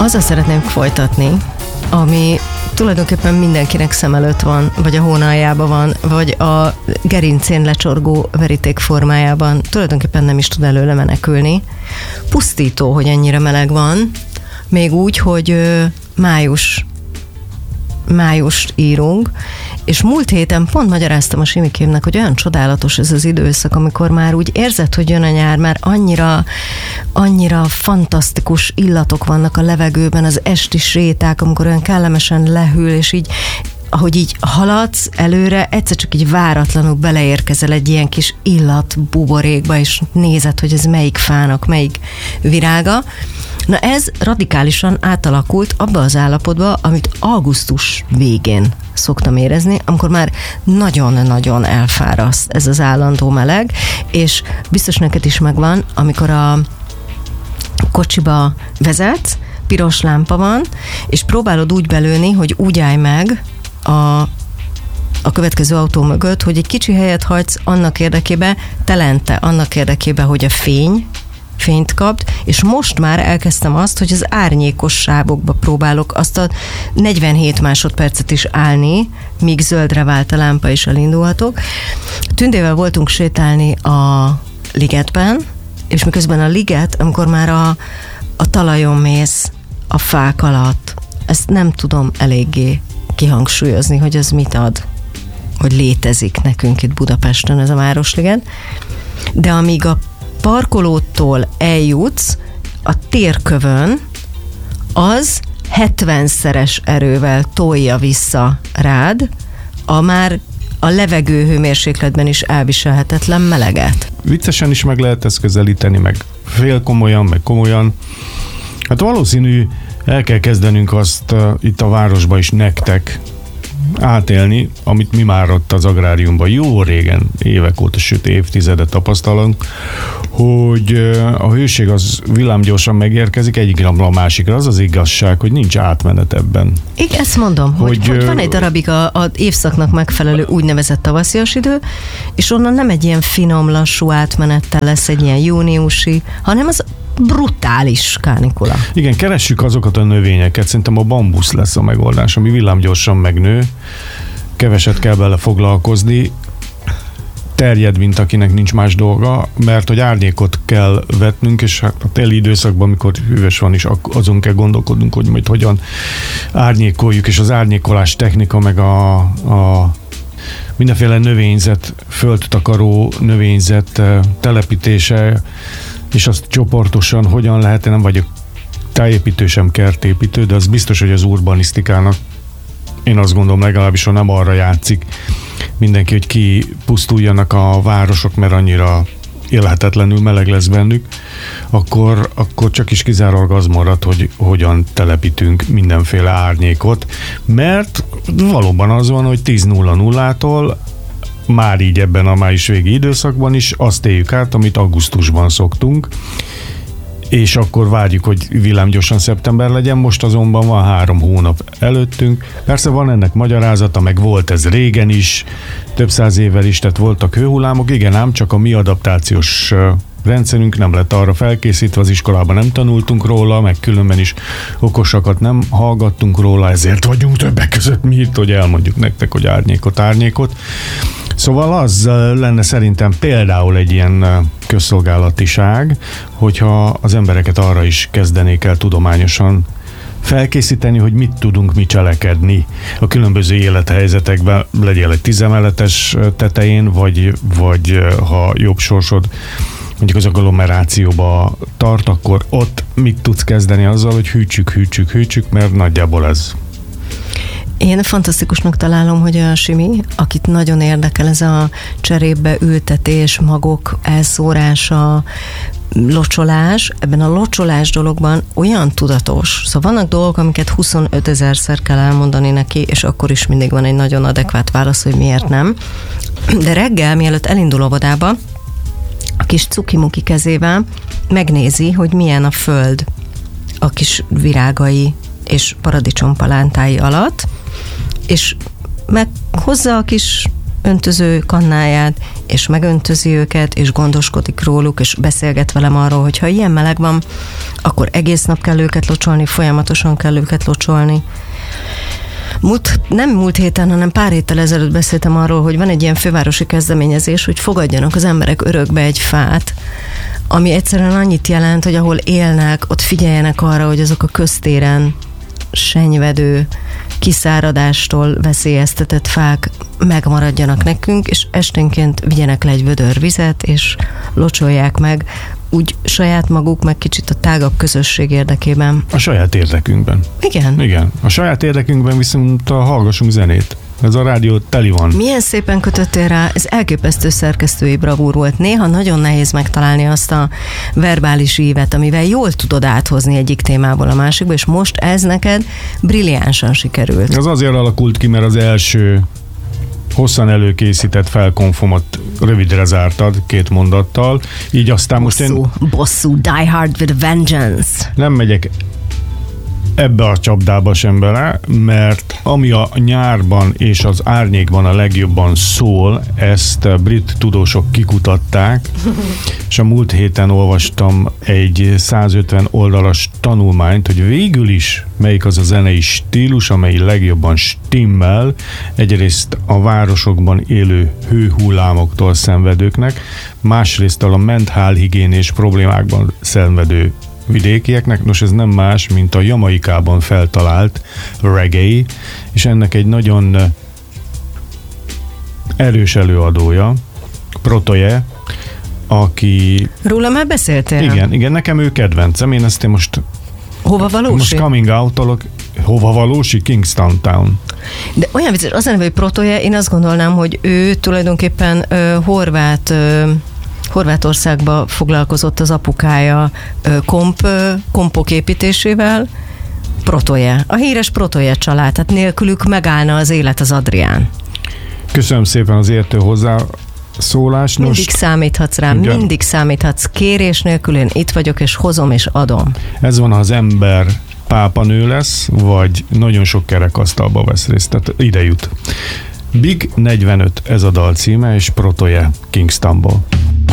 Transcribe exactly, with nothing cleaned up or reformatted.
azzal szeretném folytatni, ami tulajdonképpen mindenkinek szem előtt van, vagy a hónaljában van, vagy a gerincén lecsorgó veríték formájában, tulajdonképpen nem is tud előle menekülni. Pusztító, hogy ennyire meleg van, még úgy, hogy május, májust írunk, és múlt héten pont magyaráztam a Simikémnek, hogy olyan csodálatos ez az időszak, amikor már úgy érzed, hogy jön a nyár, már annyira, annyira fantasztikus illatok vannak a levegőben, az esti séták, amikor olyan kellemesen lehűl, és így ahogy így haladsz előre, egyszer csak így váratlanul beleérkezel egy ilyen kis illat buborékba, és nézed, hogy ez melyik fának, melyik virága. Na ez radikálisan átalakult abba az állapotba, amit augusztus végén szoktam érezni, amikor már nagyon-nagyon elfáraszt ez az állandó meleg, és biztos neked is megvan, amikor a kocsiba vezetsz, piros lámpa van, és próbálod úgy belőni, hogy úgy állj meg a, a következő autó mögött, hogy egy kicsi helyet hagysz annak érdekében, telente annak érdekében, hogy a fény, fényt kapd, és most már elkezdtem azt, hogy az árnyékos sávokba próbálok azt a negyvenhét másodpercet is állni, míg zöldre vált a lámpa, és elindulhatok. Tündével voltunk sétálni a ligetben, és miközben a liget, amikor már a, a talajon mész, a fák alatt, ezt nem tudom eléggé kihangsúlyozni, hogy ez mit ad, hogy létezik nekünk itt Budapesten ez a Városliget, de amíg a parkolótól eljutsz a térkövön, az hetvenszeres erővel tolja vissza rád a már a levegő hőmérsékletben is elviselhetetlen meleget. Viccesen is meg lehet ezt közelíteni, meg fél komolyan, meg komolyan. Hát valószínű, el kell kezdenünk azt uh, itt a városban is nektek átélni, amit mi már ott az agráriumban jó régen, évek óta, sőt évtizedet tapasztalunk, hogy a hőség az villámgyorsan megérkezik egyik napra a másikra. Az az igazság, hogy nincs átmenet ebben. Igen, ezt mondom, hogy, hogy, hogy van egy darabig a, a évszaknak megfelelő úgynevezett tavaszias idő, és onnan nem egy ilyen finom, lassú átmenettel lesz egy ilyen júniusi, hanem az brutális kánikula. Igen, keressük azokat a növényeket, szerintem a bambusz lesz a megoldás, ami villámgyorsan megnő, keveset kell bele foglalkozni, terjed, mint akinek nincs más dolga, mert hogy árnyékot kell vetnünk, és hát a téli időszakban, amikor hűvös van is, azon kell gondolkodnunk, hogy majd hogyan árnyékoljuk, és az árnyékolás technika, meg a, a mindenféle növényzet, földtakaró növényzet telepítése, és azt csoportosan hogyan lehet, én nem vagyok tájépítő, sem kertépítő, de az biztos, hogy az urbanisztikának, én azt gondolom, legalábbis, ha nem arra játszik mindenki, hogy kipusztuljanak a városok, mert annyira élhetetlenül meleg lesz bennük, akkor, akkor csak is kizárólag az marad, hogy hogyan telepítünk mindenféle árnyékot, mert valóban az van, hogy tíz nulla nullától már így ebben a május végi időszakban is azt éljük át, amit augusztusban szoktunk, és akkor várjuk, hogy villámgyorsan szeptember legyen, most azonban van három hónap előttünk. Persze van ennek magyarázata, meg volt ez régen is, több száz évvel is, tehát voltak hőhullámok, igen ám, csak a mi adaptációs rendszerünk nem lett arra felkészítve, az iskolában nem tanultunk róla, meg különben is okosakat nem hallgattunk róla, ezért vagyunk többek között mi itt, hogy elmondjuk nektek, hogy árnyékot, árnyékot. Szóval az lenne szerintem például egy ilyen közszolgálatiság, hogyha az embereket arra is kezdenék el tudományosan felkészíteni, hogy mit tudunk mi cselekedni a különböző élethelyzetekben, legyél egy tízemeletes tetején, vagy, vagy ha jobb sorsod mondjuk az agglomerációba tart, akkor ott mit tudsz kezdeni azzal, hogy hűtsük, hűtsük, hűtsük, mert nagyjából ez. Én fantasztikusnak találom, hogy a Simi, akit nagyon érdekel ez a cserépbe ültetés, magok elszórása, locsolás, ebben a locsolás dologban olyan tudatos. Szóval vannak dolgok, amiket huszonöt ezerszer kell elmondani neki, és akkor is mindig van egy nagyon adekvát válasz, hogy miért nem. De reggel, mielőtt elindul óvodába, a kis cukimuki kezével megnézi, hogy milyen a föld a kis virágai és paradicsompalántái alatt, és meghozza a kis öntöző kannáját, és megöntözi őket, és gondoskodik róluk, és beszélget velem arról, hogy ha ilyen meleg van, akkor egész nap kell őket locsolni, folyamatosan kell őket locsolni. Múlt, nem múlt héten, hanem pár héttel ezelőtt beszéltem arról, hogy van egy ilyen fővárosi kezdeményezés, hogy fogadjanak az emberek örökbe egy fát, ami egyszerűen annyit jelent, hogy ahol élnek, ott figyeljenek arra, hogy azok a köztéren senyvedő, kiszáradástól veszélyeztetett fák megmaradjanak nekünk, és esténként vigyenek le egy vödör vizet, és locsolják meg úgy saját maguk, meg kicsit a tágabb közösség érdekében. A saját érdekünkben. Igen. Igen. A saját érdekünkben viszont a hallgassunk zenét. Ez a rádió teli van. Milyen szépen kötöttél rá, ez elképesztő szerkesztői bravúr volt. Néha nagyon nehéz megtalálni azt a verbális ívet, amivel jól tudod áthozni egyik témából a másikba, és most ez neked brilliánsan sikerült. Ez azért alakult ki, mert az első hosszan előkészített felkonfomot rövidre zártad két mondattal, így aztán bosszú, most én... Bosszú, Die Hard with Vengeance. Nem megyek ebbe a csapdába sem bele, mert ami a nyárban és az árnyékban a legjobban szól, ezt brit tudósok kikutatták, és a múlt héten olvastam egy százötven oldalas tanulmányt, hogy végül is melyik az a zenei stílus, amely legjobban stimmel, egyrészt a városokban élő hőhullámoktól szenvedőknek, másrészt a mentálhigiénés problémákban szenvedő vidékieknek. Nos, ez nem más, mint a Jamaikában feltalált reggae, és ennek egy nagyon erős előadója, Protoje, aki... Róla már beszéltél? Igen, igen, nekem ő kedvencem, én ezt én most... Hova valósi? Most coming out-olok. Hova valósi? Kingston Town. De olyan vicces, az a neve, hogy Protoje, én azt gondolnám, hogy ő tulajdonképpen ö, horvát ö, Horvátországba foglalkozott az apukája komp, kompok építésével, Protoje. A híres Protoje család, tehát nélkülük megállna az élet az Adrián. Köszönöm szépen az értő hozzászólást. Mindig Most, számíthatsz rám, ugye, mindig számíthatsz. Kérés nélkül én itt vagyok, és hozom, és adom. Ez van, ha az ember pápanő lesz, vagy nagyon sok kerekasztalba vesz részt, tehát ide jut. Big negyvenöt ez a dal címe, és Protoje Kingstonból.